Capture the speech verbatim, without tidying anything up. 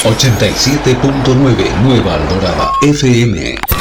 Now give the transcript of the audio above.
ochenta y siete punto nueve Nueva Alborada F M.